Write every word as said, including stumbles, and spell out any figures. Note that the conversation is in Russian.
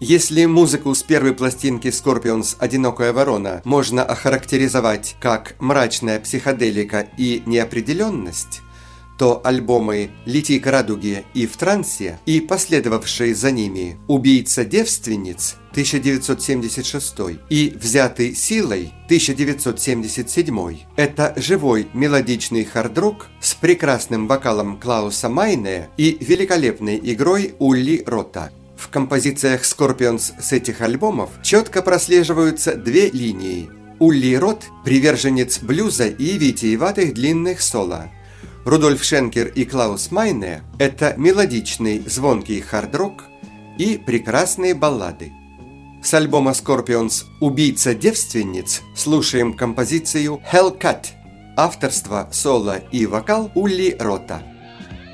Если музыку с первой пластинки Scorpions «Одинокая ворона» можно охарактеризовать как мрачная психоделика и неопределенность, то альбомы «Лети к радуге» и «В трансе» и последовавшие за ними «Убийца девственниц» тысяча девятьсот семьдесят шестой и «Взятый силой» тысяча девятьсот семьдесят седьмой – это живой мелодичный хард-рок с прекрасным вокалом Клауса Майне и великолепной игрой Улли Рота. В композициях Scorpions с этих альбомов четко прослеживаются две линии. Улли Рот – приверженец блюза и витиеватых длинных соло. Рудольф Шенкер и Клаус Майне – это мелодичный, звонкий хард-рок и прекрасные баллады. С альбома Scorpions «Убийца девственниц» слушаем композицию «Hellcat», авторство, соло и вокал Улли Рота.